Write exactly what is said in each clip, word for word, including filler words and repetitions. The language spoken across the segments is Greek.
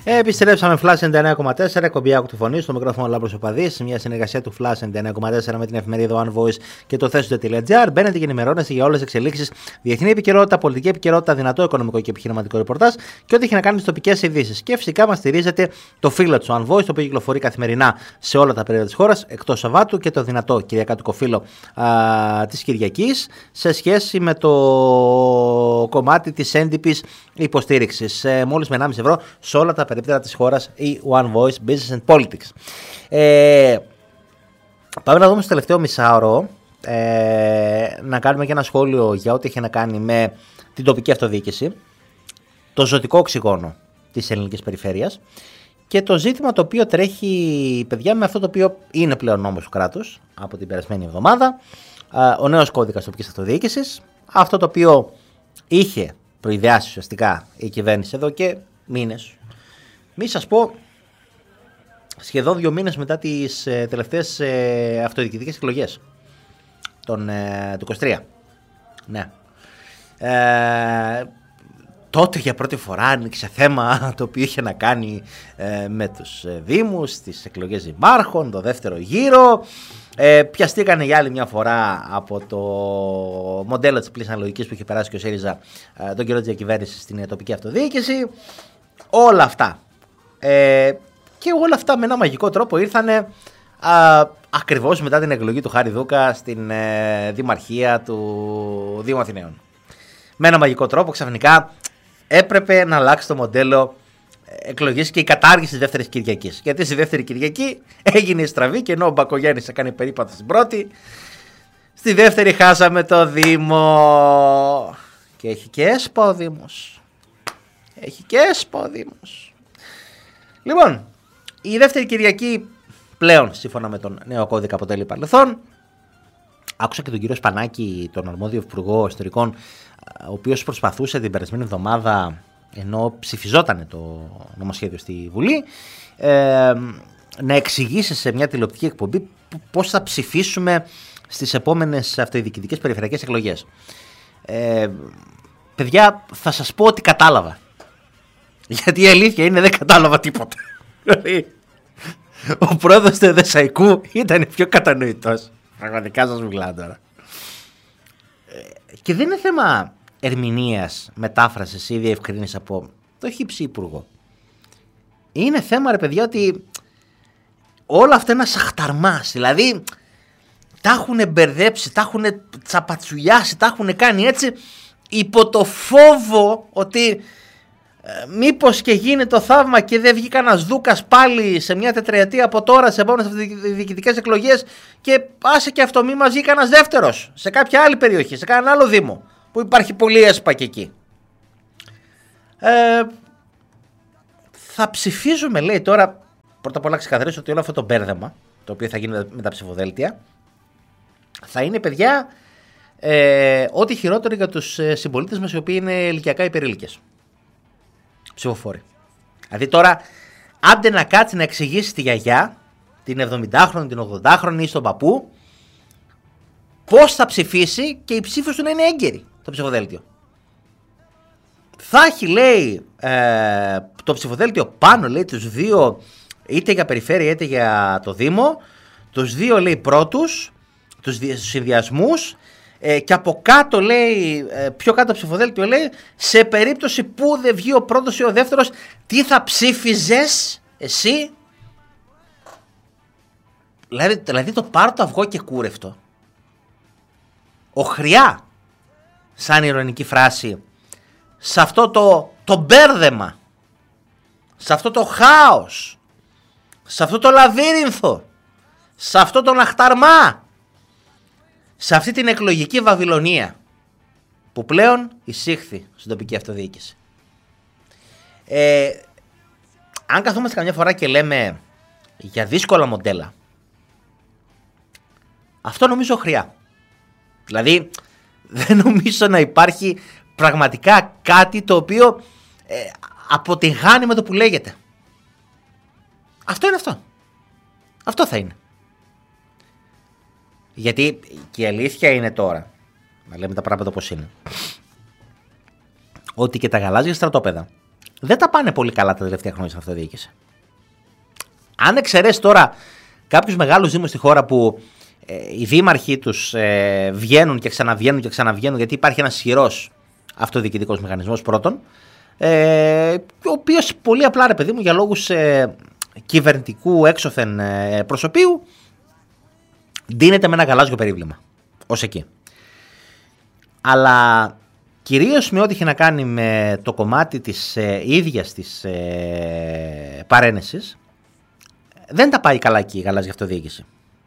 Επιστρέψαμε Flash ενενήντα εννέα κόμμα τέσσερα, εκπομπή Άκου τη Φωνή, στο μικρόφωνο Λάμπρος ο Παδής, μια συνεργασία του Flash ενενήντα εννέα κόμμα τέσσερα με την εφημερίδα One Voice και το θέσιο.gr. Μπαίνετε και ενημερώνεστε για όλες τις εξελίξεις, διεθνή επικαιρότητα, πολιτική επικαιρότητα, δυνατό οικονομικό και επιχειρηματικό ρεπορτάζ και ό,τι έχει να κάνει με τις τοπικές ειδήσεις. Και φυσικά μας στηρίζετε το φύλλο του One Voice, το οποίο κυκλοφορεί καθημερινά σε όλα τα περίοδα της χώρας, εκτός Σαββάτου, και το δυνατό κυριακάτικο φύλλο της Κυριακής, σε σχέση με το κομμάτι της έντυπης υποστήριξης. Ε, μόλις με ενάμιση ευρώ σε όλα τα περίπτερα της χώρας, η One Voice Business and Politics. Ε, πάμε να δούμε στο τελευταίο μισάωρο, ε, να κάνουμε και ένα σχόλιο για ό,τι έχει να κάνει με την τοπική αυτοδιοίκηση, το ζωτικό οξυγόνο της ελληνικής περιφέρειας και το ζήτημα το οποίο τρέχει, παιδιά, με αυτό το οποίο είναι πλέον νόμος του κράτους από την περασμένη εβδομάδα, ο νέος κώδικας τοπικής αυτοδιοίκησης, αυτό το οποίο είχε προειδεάσει ουσιαστικά η κυβέρνηση εδώ και μήνες. Μη σας πω, σχεδόν δύο μήνες μετά τις ε, τελευταίες ε, αυτοδιοικητικές εκλογές τον, ε, του είκοσι τρία. Ναι. Ε, τότε για πρώτη φορά άνοιξε θέμα το οποίο είχε να κάνει ε, με τους ε, δήμους, τις εκλογές δημάρχων, το δεύτερο γύρο. Ε, πιαστήκανε για άλλη μια φορά από το μοντέλο της απλής αναλογικής που είχε περάσει και ο ΣΥΡΙΖΑ ε, τον καιρό της διακυβέρνησης στην τοπική αυτοδιοίκηση. Όλα αυτά. Ε, και όλα αυτά με ένα μαγικό τρόπο ήρθανε α, ακριβώς μετά την εκλογή του Χάρη Δούκα στην ε, δημαρχία του Δήμου Αθηναίων. Με ένα μαγικό τρόπο ξαφνικά έπρεπε να αλλάξει το μοντέλο εκλογής και η κατάργηση της δεύτερης Κυριακής. Γιατί στη δεύτερη Κυριακή έγινε η στραβή και ενώ ο Μπακογιάννης έκανε περίπατο στην πρώτη, στη δεύτερη χάσαμε το Δήμο. Και έχει και έσπα ο Δήμος. Έχει και έσπα ο Δήμος. Λοιπόν, η δεύτερη Κυριακή πλέον, σύμφωνα με τον νέο κώδικα, αποτελεί παρελθόν. Άκουσα και τον κύριο Σπανάκη, τον αρμόδιο υπουργό ιστορικών, ο οποίος προσπαθούσε την περασμένη εβδομάδα, ενώ ψηφιζόταν το νομοσχέδιο στη Βουλή, ε, να εξηγήσει σε μια τηλεοπτική εκπομπή πώς θα ψηφίσουμε στις επόμενες αυτοδιοικητικές περιφερειακές εκλογές. Ε, παιδιά, θα σας πω ότι κατάλαβα. Γιατί η αλήθεια είναι δεν κατάλαβα τίποτα. Ο πρόεδρος του Εδεσσαϊκού ήταν πιο κατανοητός. Πραγματικά σας μιλάω τώρα. Και δεν είναι θέμα ερμηνείας, μετάφρασης ή διευκρίνησης από το χύψη υπουργό. Είναι θέμα, ρε παιδιά, ότι όλα αυτά είναι σαχταρμάς. Δηλαδή τα έχουν μπερδέψει, τα έχουν τσαπατσουλιάσει, τα έχουν κάνει έτσι υπό το φόβο ότι ε, μήπως και γίνει το θαύμα και δεν βγει κανένας Δούκας πάλι σε μια τετραετία από τώρα σε επόμενες διοικητικές εκλογές και άσε και αυτό, μη μας βγει κανένας δεύτερος σε κάποια άλλη περιοχή, σε κανένα άλλο δήμο που υπάρχει πολύ έσπα και εκεί. Ε, θα ψηφίζουμε, λέει τώρα, πρώτα απ' όλα ξεκαθαρίσω ότι όλο αυτό το μπέρδεμα, το οποίο θα γίνει με τα ψηφοδέλτια, θα είναι, παιδιά, ε, ό,τι χειρότερο για τους ε, συμπολίτες μας οι οποίοι είναι ηλικιακά υπερήλικες. Ψηφοφόροι. Δηλαδή τώρα, άντε να κάτσει να εξηγήσει τη γιαγιά, την εβδομηντάχρονη, την ογδοντάχρονη ή στον παππού, πώς θα ψηφίσει και η ψήφος του να είναι έγκαιρη, το ψηφοδέλτιο. Θα έχει, λέει, ε, το ψηφοδέλτιο πάνω, λέει, τους δύο, είτε για περιφέρεια είτε για το Δήμο, τους δύο, λέει, πρώτους, τους συνδυασμούς, ε, και από κάτω, λέει, ε, πιο κάτω το ψηφοδέλτιο, λέει, σε περίπτωση που δεν βγει ο πρώτος ή ο δεύτερος, τι θα ψήφιζες εσύ. Δηλαδή, δηλαδή το πάρω το αυγό και κούρευτο. Οχριά, σαν ειρωνική φράση, σε αυτό το, το μπέρδεμα, σε αυτό το χάος, σε αυτό το λαβύρινθο, σε αυτό το αχταρμά, σε αυτή την εκλογική Βαβυλωνία που πλέον εισήχθη στην τοπική αυτοδιοίκηση. Ε, αν καθόμαστε καμιά φορά και λέμε για δύσκολα μοντέλα, αυτό νομίζω χρειά. Δηλαδή δεν νομίζω να υπάρχει πραγματικά κάτι το οποίο ε, αποτυγχάνει με το που λέγεται. Αυτό είναι αυτό. Αυτό θα είναι. Γιατί και η αλήθεια είναι τώρα, να λέμε τα πράγματα όπως είναι, ότι και τα γαλάζια στρατόπεδα δεν τα πάνε πολύ καλά τα τελευταία χρόνια στην αυτοδιοίκηση. Αν εξαιρέσει τώρα κάποιους μεγάλους δήμους στη χώρα που ε, οι δήμαρχοι τους ε, βγαίνουν και ξαναβγαίνουν και ξαναβγαίνουν, γιατί υπάρχει ένας ισχυρός αυτοδιοικητικός μηχανισμός πρώτον, ε, ο οποίος πολύ απλά, ρε παιδί μου, για λόγους ε, κυβερνητικού έξωθεν ε, προσωπείου ντύνεται με ένα γαλάζιο περίβλημα ως εκεί. Αλλά κυρίως με ό,τι έχει να κάνει με το κομμάτι της ε, ίδιας της ε, παρένεσης, δεν τα πάει καλά εκεί η γαλάζια αυτοδιοίκηση.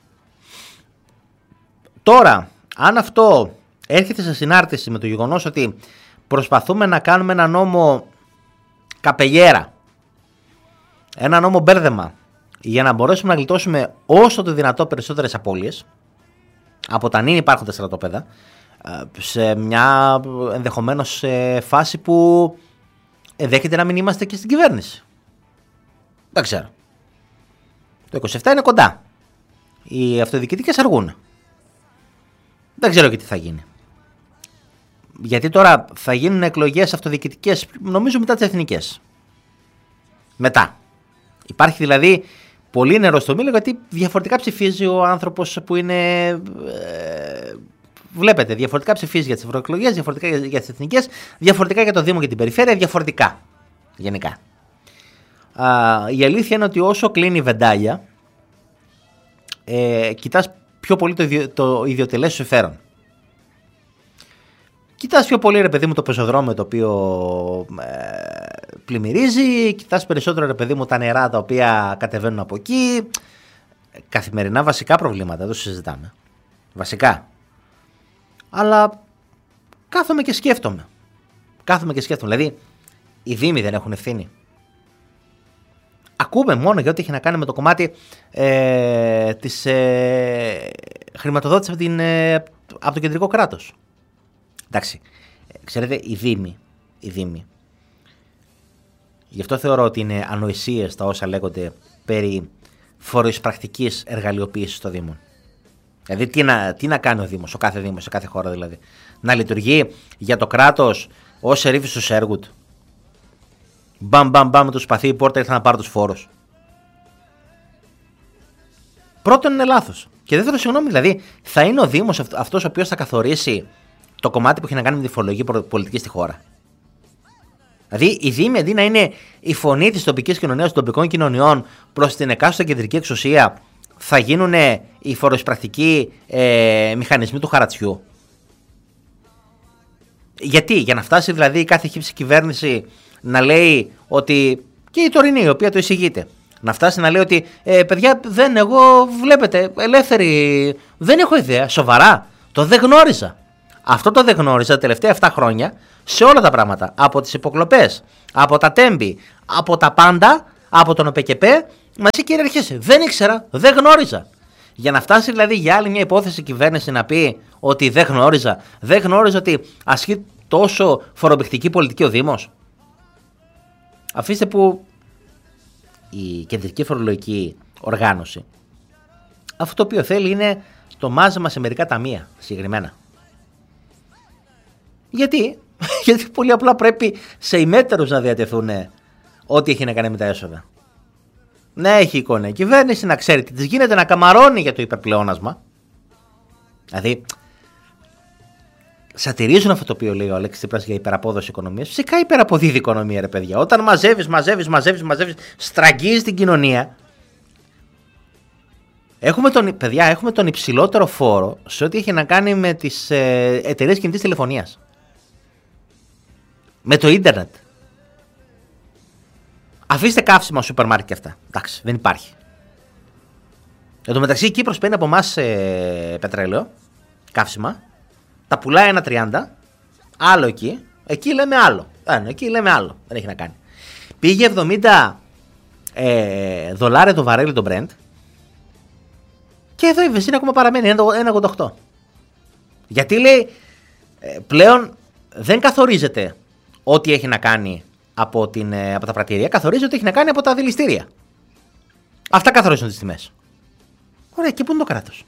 Τώρα, αν αυτό έρχεται σε συνάρτηση με το γεγονός ότι προσπαθούμε να κάνουμε ένα νόμο καπελιέρα, ένα νόμο μπέρδεμα, για να μπορέσουμε να γλιτώσουμε όσο το δυνατό περισσότερες απώλειες από τα νυν υπάρχοντα στρατόπεδα, σε μια ενδεχομένως φάση που δέχεται να μην είμαστε και στην κυβέρνηση. Δεν ξέρω. Το είκοσι επτά είναι κοντά. Οι αυτοδιοικητικές αργούν. Δεν ξέρω και τι θα γίνει. Γιατί τώρα θα γίνουν εκλογές αυτοδιοικητικές, νομίζω μετά τις εθνικές. Μετά. Υπάρχει δηλαδή πολύ νερό στο μήλο, γιατί διαφορετικά ψηφίζει ο άνθρωπος που είναι... Ε, βλέπετε, διαφορετικά ψηφίζει για τις ευρωεκλογές, διαφορετικά για τις εθνικές, διαφορετικά για το Δήμο και την περιφέρεια, διαφορετικά γενικά. Α, η αλήθεια είναι ότι όσο κλείνει η βεντάλια, ε, κοιτάς πιο πολύ το, ιδιο, το ιδιωτελές σου εφέρον. Κοιτάς πιο πολύ, ρε παιδί μου, το πεζοδρόμιο το οποίο ε, πλημμυρίζει, κοιτάς περισσότερο, ρε παιδί μου, τα νερά τα οποία κατεβαίνουν από εκεί. Καθημερινά βασικά προβλήματα, δεν το συζητάμε. Βασικά. Αλλά κάθομαι και σκέφτομαι. Κάθομαι και σκέφτομαι. Δηλαδή, οι δήμοι δεν έχουν ευθύνη. Ακούμε μόνο για ό,τι έχει να κάνει με το κομμάτι ε, της ε, χρηματοδότησης από, την, ε, από το κεντρικό κράτος. Εντάξει, ξέρετε, οι δήμοι, οι δήμοι, γι' αυτό θεωρώ ότι είναι ανοησίες τα όσα λέγονται περί φοροεισπρακτικής εργαλειοποίησης των δήμων. Δηλαδή, τι να, τι να κάνει ο Δήμος, ο κάθε Δήμος, σε κάθε χώρα δηλαδή. Να λειτουργεί για το κράτος ως ερήφης του Σέργουτ. Μπαμ, μπαμ, μπαμ, με το σπαθί η πόρτα ήρθε να πάρει τους φόρους. Πρώτον, είναι λάθος. Και δεύτερον, συγγνώμη, δηλαδή, θα είναι ο Δήμος αυτός ο οποίος θα καθορίσει το κομμάτι που έχει να κάνει με τη φορολογική πολιτική στη χώρα. Δηλαδή, η Δήμη, αντί να είναι η φωνή της τοπικής κοινωνίας, των τοπικών κοινωνιών προς την εκάστοτε κεντρική εξουσία, θα γίνουν οι φοροεισπρακτικοί ε, μηχανισμοί του χαρατσιού. Γιατί, για να φτάσει δηλαδή κάθε χύψη κυβέρνηση να λέει ότι, και η τωρινή η οποία το εισηγείται, να φτάσει να λέει ότι ε, παιδιά, δεν, εγώ βλέπετε, ελεύθερη, δεν έχω ιδέα, σοβαρά, το δεν γνώριζα. Αυτό το δεν γνώριζα τα τελευταία επτά χρόνια σε όλα τα πράγματα. Από τις υποκλοπές, από τα τέμπη, από τα πάντα, από τον ΟΠΕΚΕΠΕ, μαζί κυριαρχήσει. Δεν ήξερα, δεν γνώριζα. Για να φτάσει δηλαδή για άλλη μια υπόθεση κυβέρνηση να πει ότι δεν γνώριζα, δεν γνώριζα ότι ασκεί τόσο φορομπηχτική πολιτική ο Δήμος. Αφήστε που η κεντρική φορολογική οργάνωση αυτό το οποίο θέλει είναι το μάζεμα σε μερικά ταμεία συγκεκριμένα. Γιατί? Γιατί πολύ απλά πρέπει σε ημέτερους να διατεθούν ό,τι έχει να κάνει με τα έσοδα. Να έχει εικόνα η κυβέρνηση, να ξέρει τι της γίνεται, να καμαρώνει για το υπερπλεόνασμα. Δηλαδή, σατυρίζουν αυτό το οποίο λέει ο Αλέξης Τσίπρας για υπεραπόδοση οικονομίας. Φυσικά υπεραποδίδει η οικονομία, ρε παιδιά. Όταν μαζεύεις, μαζεύεις, μαζεύεις, μαζεύεις, στραγγίζεις την κοινωνία. Έχουμε τον, παιδιά, έχουμε τον υψηλότερο φόρο σε ό,τι έχει να κάνει με τις ε, εταιρείες κινητής τηλεφωνίας. Με το ίντερνετ. Αφήστε καύσιμα σούπερ μάρκετ και αυτά. Εντάξει, δεν υπάρχει. Εν τω μεταξύ η Κύπρος παίρνει από εμάς ε, πετρέλαιο, καύσιμα, τα πουλάει ένα τριάντα, άλλο εκεί, εκεί λέμε άλλο. Ε, εκεί λέμε άλλο, δεν έχει να κάνει. Πήγε εβδομήντα ε, δολάρια το βαρέλι το Brent και εδώ η βενζίνη ακόμα παραμένει ένα κόμμα ογδόντα οκτώ. Γιατί λέει ε, πλέον δεν καθορίζεται ό,τι έχει να κάνει από, την, από τα πρατήρια, καθορίζει ότι έχει να κάνει από τα δηληστήρια. Αυτά καθορίζουν τις τιμές. Ωραία, και πού είναι το κράτος?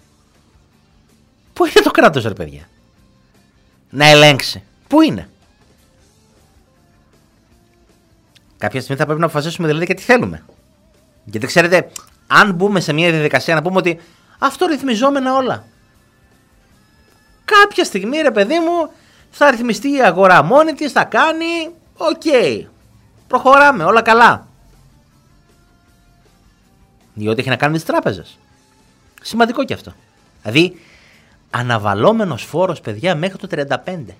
Πού είναι το κράτος, ρε παιδιά? Να ελέγξει. Πού είναι? Κάποια στιγμή θα πρέπει να αποφασίσουμε δηλαδή και τι θέλουμε. Γιατί ξέρετε, αν μπούμε σε μια διαδικασία να πούμε ότι αυτό ρυθμιζόμενα όλα. Κάποια στιγμή, ρε παιδί μου, θα ρυθμιστεί η αγορά μόνη της, θα κάνει, οκ. Okay. Προχωράμε, όλα καλά. Διότι έχει να κάνει με τις τράπεζες. Σημαντικό και αυτό. Δηλαδή, αναβαλόμενος φόρος, παιδιά, μέχρι το τριάντα πέντε.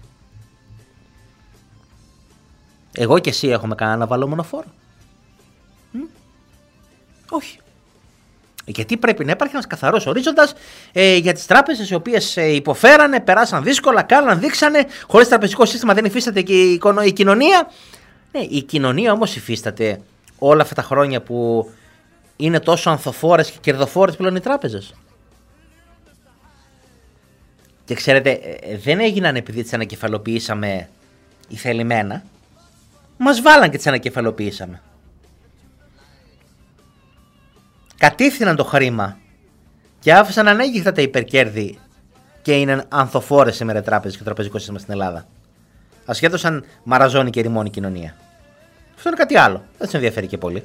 Εγώ και εσύ έχουμε κανένα αναβαλόμενο φόρο? Μ? Όχι. Γιατί πρέπει να υπάρχει ένας καθαρός ορίζοντας ε, για τις τράπεζες οι οποίες ε, υποφέρανε, περάσαν δύσκολα, κάναν, δείξανε, χωρίς τραπεζικό σύστημα δεν υφίσταται και η, η κοινωνία. Ναι, η κοινωνία όμως υφίσταται όλα αυτά τα χρόνια που είναι τόσο ανθοφόρες και κερδοφόρες πλέον οι τράπεζες. Και ξέρετε, ε, δεν έγιναν επειδή τις ανακεφαλοποιήσαμε ηθελημένα. Μας βάλαν και τις ανακεφαλοποιήσαμε. Κατήφθηναν το χρήμα και άφησαν ανέγγιχτα τα υπερκέρδη και είναι ανθοφόρες σήμερα οι τράπεζες και το τραπεζικό σύστημα στην Ελλάδα. Ασχέτως αν μαραζώνει και ρημώνει η κοινωνία. Αυτό είναι κάτι άλλο. Δεν σε ενδιαφέρει και πολύ.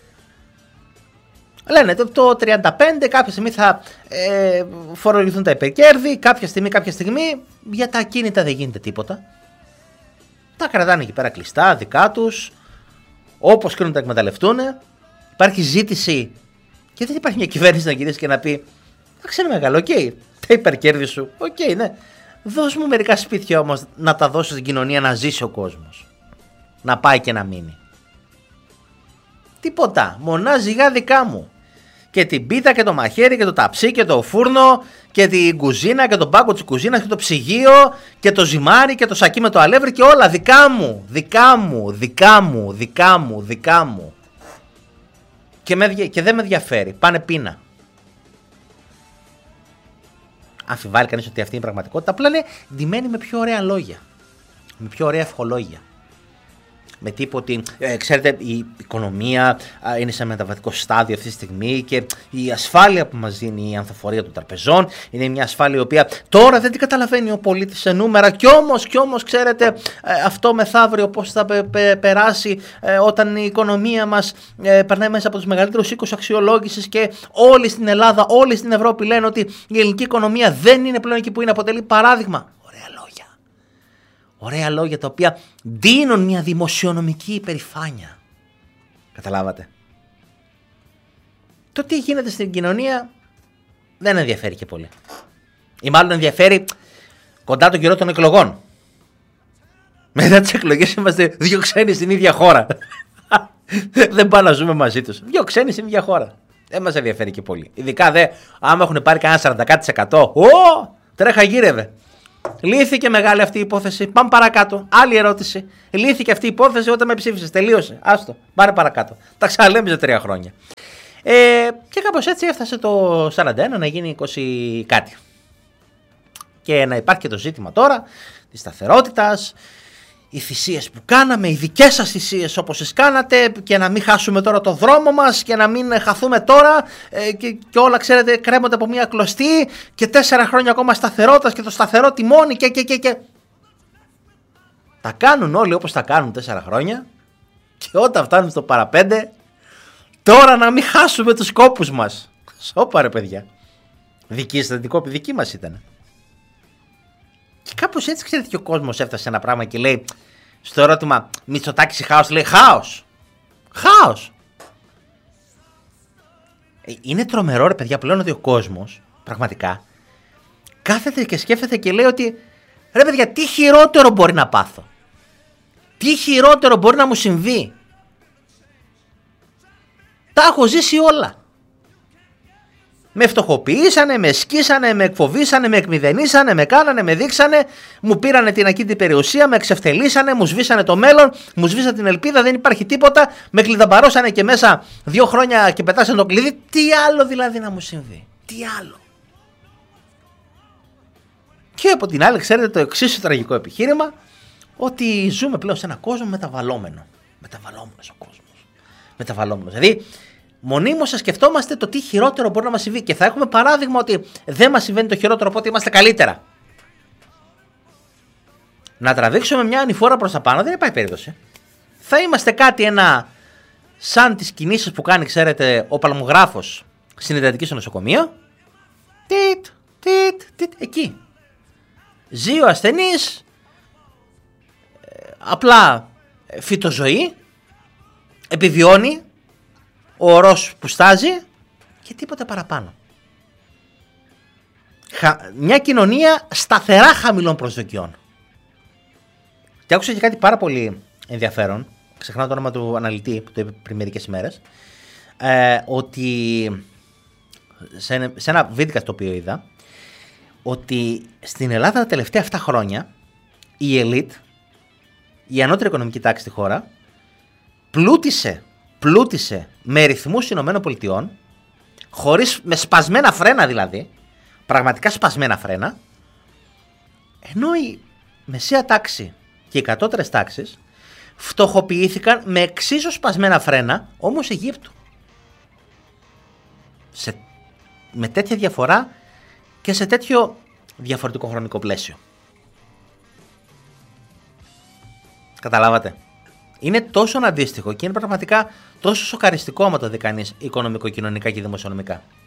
Λένε το τριάντα πέντε κάποια στιγμή θα ε, φορολογηθούν τα υπερκέρδη, κάποια στιγμή, κάποια στιγμή για τα ακίνητα δεν γίνεται τίποτα. Τα κρατάνε εκεί πέρα κλειστά, δικά τους, όπως και να τα εκμεταλλευτούν. Υπάρχει ζήτηση και δεν υπάρχει μια κυβέρνηση να γυρίσει και να πει «Εντάξει, είναι μεγάλο, οκ, okay, τα υπερκέρδη σου, οκ, okay, ναι. Δώσ' μου μερικά σπίτια όμως να τα δώσω στην κοινωνία να ζήσει ο κόσμος. Να πάει και να μείνει». Τίποτα, μονά ζυγά δικά μου. Και την πίτα και το μαχαίρι και το ταψί και το φούρνο και την κουζίνα και τον πάγκο της κουζίνας και το ψυγείο και το ζυμάρι και το σακί με το αλεύρι και όλα δικά μου, δικά μου, δικά μου, δικά μου, δικά μου. Και, με, και δεν με ενδιαφέρει, πάνε πείνα. Αμφιβάλλει κανείς ότι αυτή είναι η πραγματικότητα, απλά είναι ντυμένη με πιο ωραία λόγια, με πιο ωραία ευχολόγια. Με τύπο ότι, ε, ξέρετε, η οικονομία ε, είναι σε μεταβατικό στάδιο αυτή τη στιγμή και η ασφάλεια που μας δίνει η ανθοφορία των τραπεζών είναι μια ασφάλεια η οποία τώρα δεν την καταλαβαίνει ο πολίτης σε νούμερα κι όμως, κι όμως ξέρετε, ε, αυτό μεθαύριο πώς θα πε, πε, περάσει ε, όταν η οικονομία μας ε, περνάει μέσα από τους μεγαλύτερους οίκους αξιολόγησης και όλοι στην Ελλάδα, όλοι στην Ευρώπη λένε ότι η ελληνική οικονομία δεν είναι πλέον εκεί που είναι, αποτελεί παράδειγμα. Ωραία λόγια τα οποία δίνουν μια δημοσιονομική υπερηφάνεια. Καταλάβατε. Το τι γίνεται στην κοινωνία δεν ενδιαφέρει και πολύ. Ή μάλλον ενδιαφέρει κοντά τον καιρό των εκλογών. Μετά τις εκλογές είμαστε δύο ξένοι στην ίδια χώρα. Δεν πάμε να ζούμε μαζί τους. Δύο ξένοι στην ίδια χώρα. Δεν μας ενδιαφέρει και πολύ. Ειδικά δε, άμα έχουν πάρει κανένα σαράντα τοις εκατό. Ω, τρέχα γύρευε. Λύθηκε μεγάλη αυτή η υπόθεση. Πάμε παρακάτω. Άλλη ερώτηση. Λύθηκε αυτή η υπόθεση όταν με ψήφισες. Τελείωσε. Άστο. Πάρε παρακάτω. Τα ξαναλέμε σε τρία χρόνια. Ε, και κάπως έτσι έφτασε το σαράντα ένα να γίνει είκοσι κάτι. Και να υπάρχει και το ζήτημα τώρα της σταθερότητας. Οι θυσίες που κάναμε, οι δικές σας θυσίες όπως τις κάνατε και να μην χάσουμε τώρα το δρόμο μας και να μην χαθούμε τώρα ε, και, και όλα ξέρετε κρέμονται από μια κλωστή και τέσσερα χρόνια ακόμα σταθερότητας και το σταθερό τιμόνι και και και και. Τα κάνουν όλοι όπως τα κάνουν τέσσερα χρόνια και όταν φτάνουν στο παραπέντε τώρα να μην χάσουμε τους κόπους μας. Σώπα ρε παιδιά. Δική σας δικό δική μας ήταν. Και κάπως έτσι ξέρετε και ο κόσμος έφτασε σε ένα πράγμα και λέει στο ερώτημα Μητσοτάκης ή χάος, λέει χάος. Χάος. Ε, είναι τρομερό ρε παιδιά πλέον ότι ο κόσμος πραγματικά κάθεται και σκέφτεται και λέει ότι ρε παιδιά τι χειρότερο μπορεί να πάθω. Τι χειρότερο μπορεί να μου συμβεί. Τα έχω ζήσει όλα. Με φτωχοποιήσανε, με σκίσανε, με εκφοβήσανε, με εκμηδενήσανε, με κάνανε, με δείξανε, μου πήρανε την ακίνητη περιουσία, με εξευτελίσανε, μου σβήσανε το μέλλον, μου σβήσανε την ελπίδα, δεν υπάρχει τίποτα, με κλειδαμπαρώσανε και μέσα δύο χρόνια και πετάσανε το κλειδί. Τι άλλο δηλαδή να μου συμβεί, τι άλλο. Και από την άλλη ξέρετε το εξίσου τραγικό επιχείρημα, ότι ζούμε πλέον σε έναν κόσμο μεταβαλλόμενο. Μεταβαλλόμενος ο κόσμος. Μεταβαλλόμενος. Δηλαδή, μονίμως θα σκεφτόμαστε το τι χειρότερο μπορεί να μας συμβεί και θα έχουμε παράδειγμα ότι δεν μας συμβαίνει το χειρότερο οπότε είμαστε καλύτερα. Να τραβήξουμε μια ανηφόρα προς τα πάνω δεν υπάρχει περίπτωση. θα είμαστε κάτι ένα σαν τις κινήσεις που κάνει, ξέρετε, ο παλμογράφος στην ιδιωτική στο νοσοκομείο. Τιτ, τιτ, τιτ, εκεί. Ζει ο ασθενής, απλά φυτοζωή, επιβιώνει, ο ορός που στάζει και τίποτα παραπάνω. Μια κοινωνία σταθερά χαμηλών προσδοκιών. Και άκουσα και κάτι πάρα πολύ ενδιαφέρον, ξεχνάω το όνομα του αναλυτή που το είπε πριν μερικές ημέρες, ε, ότι σε, σε ένα βίντεο το οποίο είδα, ότι στην Ελλάδα τα τελευταία αυτά χρόνια η ελίτ, η ανώτερη οικονομική τάξη στη χώρα, πλούτησε, πλούτησε με ρυθμούς Ηνωμένων Πολιτειών, χωρίς, με σπασμένα φρένα δηλαδή, πραγματικά σπασμένα φρένα, ενώ η μεσαία τάξη και οι κατώτερες τάξεις φτωχοποιήθηκαν με εξίσου σπασμένα φρένα, όμως Αιγύπτου. Σε, με τέτοια διαφορά και σε τέτοιο διαφορετικό χρονικό πλαίσιο. Καταλάβατε. Είναι τόσο αντίστοιχο και είναι πραγματικά τόσο σοκαριστικό άμα το δει κανείς οικονομικο-κοινωνικά και δημοσιονομικά.